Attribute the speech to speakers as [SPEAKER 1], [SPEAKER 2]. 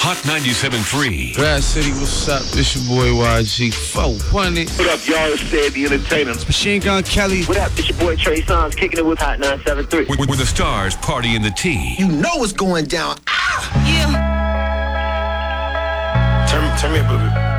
[SPEAKER 1] Hot 97.3.
[SPEAKER 2] Grass City, what's up? This your boy YG 400.
[SPEAKER 3] What up, y'all? It's Sid the Entertainer.
[SPEAKER 2] Machine Gun Kelly.
[SPEAKER 4] What up? It's your boy Trey Songz kicking it with Hot 973.
[SPEAKER 1] Where the stars party in the T.
[SPEAKER 5] You know what's going down.
[SPEAKER 6] Yeah.
[SPEAKER 3] Turn me up a little bit.